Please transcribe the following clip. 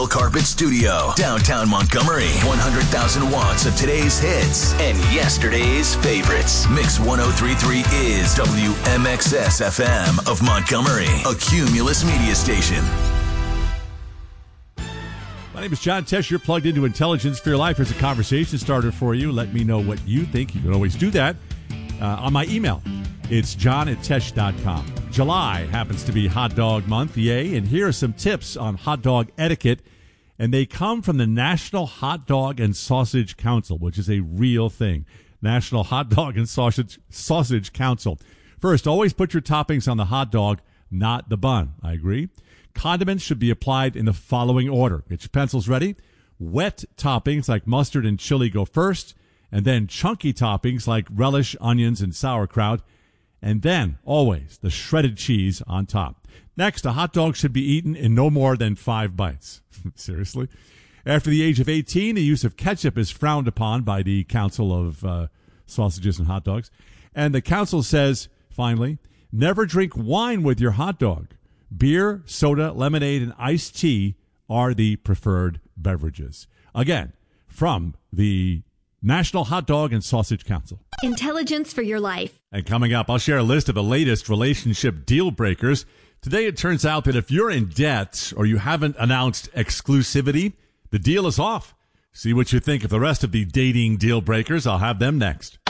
Steel Carpet Studio, downtown Montgomery. 100,000 watts of today's hits and yesterday's favorites. Mix 103.3 is WMXS FM of Montgomery, a Cumulus media station. My name is John Tesh. You're plugged into Intelligence for Your Life. As a conversation starter for you. Let me know what you think. You can always do that on my email. It's john@tesh.com. July happens to be hot dog month, yay. And here are some tips on hot dog etiquette. And they come from the National Hot Dog and Sausage Council, which is a real thing. National Hot Dog and Sausage Council. First, always put your toppings on the hot dog, not the bun. I agree. Condiments should be applied in the following order. Get your pencils ready. Wet toppings like mustard and chili go first, and then chunky toppings like relish, onions, and sauerkraut, and then, always, the shredded cheese on top. Next, a hot dog should be eaten in no more than 5 bites. Seriously? After the age of 18, the use of ketchup is frowned upon by the Council of Sausages and Hot Dogs. And the council says, finally, never drink wine with your hot dog. Beer, soda, lemonade, and iced tea are the preferred beverages. Again, from the National Hot Dog and Sausage Council. Intelligence for Your Life. And coming up, I'll share a list of the latest relationship deal breakers. Today, it turns out that if you're in debt or you haven't announced exclusivity, the deal is off. See what you think of the rest of the dating deal breakers. I'll have them next.